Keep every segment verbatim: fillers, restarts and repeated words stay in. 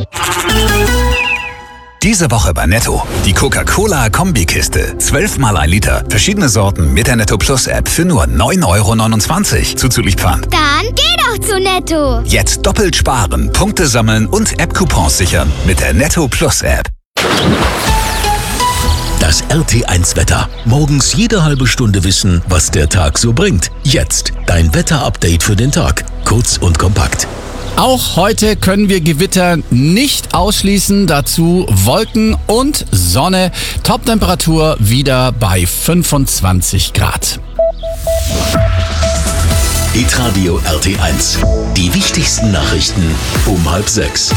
Diese Woche bei Netto. Die Coca-Cola-Kombikiste. zwölfmal ein Liter. Verschiedene Sorten mit der Netto Plus App für nur neun Euro neunundzwanzig. Zuzüglich Pfand. Dann geh doch zu Netto. Jetzt doppelt sparen, Punkte sammeln und App-Coupons sichern mit der Netto Plus App. Das R T eins Wetter. Morgens jede halbe Stunde wissen, was der Tag so bringt. Jetzt dein Wetter-Update für den Tag. Kurz und kompakt. Auch heute können wir Gewitter nicht ausschließen. Dazu Wolken und Sonne. Toptemperatur wieder bei fünfundzwanzig Grad. Hitradio R T eins. Die wichtigsten Nachrichten um halb sechs.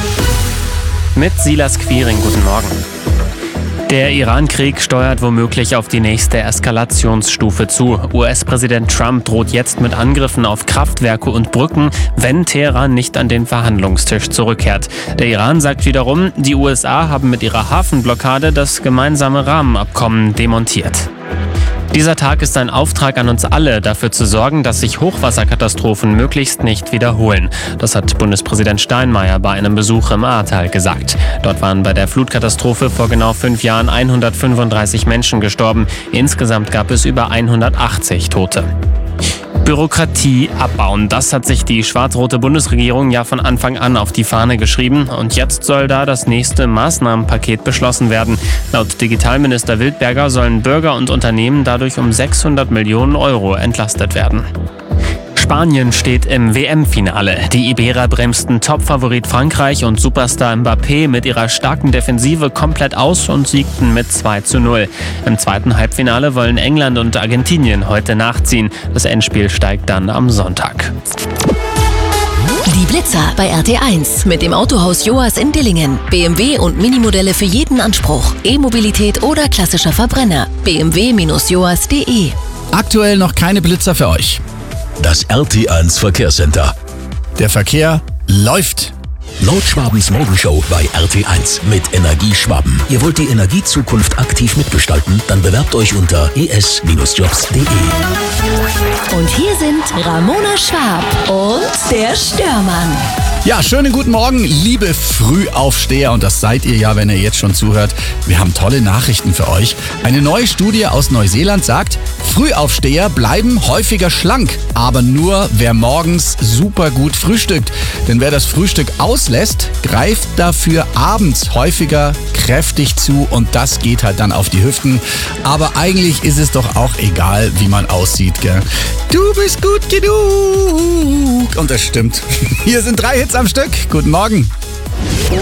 Mit Silas Quiring, guten Morgen. Der Iran-Krieg steuert womöglich auf die nächste Eskalationsstufe zu. U S-Präsident Trump droht jetzt mit Angriffen auf Kraftwerke und Brücken, wenn Teheran nicht an den Verhandlungstisch zurückkehrt. Der Iran sagt wiederum, die U S A haben mit ihrer Hafenblockade das gemeinsame Rahmenabkommen demontiert. Dieser Tag ist ein Auftrag an uns alle, dafür zu sorgen, dass sich Hochwasserkatastrophen möglichst nicht wiederholen. Das hat Bundespräsident Steinmeier bei einem Besuch im Ahrtal gesagt. Dort waren bei der Flutkatastrophe vor genau fünf Jahren hundertfünfunddreißig Menschen gestorben. Insgesamt gab es über hundertachtzig Tote. Bürokratie abbauen. Das hat sich die schwarz-rote Bundesregierung ja von Anfang an auf die Fahne geschrieben. Und jetzt soll da das nächste Maßnahmenpaket beschlossen werden. Laut Digitalminister Wildberger sollen Bürger und Unternehmen dadurch um sechshundert Millionen Euro entlastet werden. Spanien steht im W M-Finale. Die Iberer bremsten Topfavorit Frankreich und Superstar Mbappé mit ihrer starken Defensive komplett aus und siegten mit zwei zu null. Im zweiten Halbfinale wollen England und Argentinien heute nachziehen. Das Endspiel steigt dann am Sonntag. Die Blitzer bei R T eins mit dem Autohaus Joas in Dillingen. B M W und Minimodelle für jeden Anspruch. E-Mobilität oder klassischer Verbrenner. b m w Bindestrich joas punkt de. Aktuell noch keine Blitzer für euch. Das R T eins Verkehrscenter. Der Verkehr läuft. Nordschwabens Morgenshow bei R T eins mit Energie Schwaben. Ihr wollt die Energiezukunft aktiv mitgestalten? Dann bewerbt euch unter e s Bindestrich jobs punkt de. Und hier sind Ramona Schwab und der Störmann. Ja, schönen guten Morgen, liebe Frühaufsteher. Und das seid ihr ja, wenn ihr jetzt schon zuhört. Wir haben tolle Nachrichten für euch. Eine neue Studie aus Neuseeland sagt, Frühaufsteher bleiben häufiger schlank. Aber nur, wer morgens super gut frühstückt. Denn wer das Frühstück auslässt, greift dafür abends häufiger kräftig zu. Und das geht halt dann auf die Hüften. Aber eigentlich ist es doch auch egal, wie man aussieht, gell? Du bist gut genug. Und das stimmt. Hier sind drei Hits am Stück. Guten Morgen.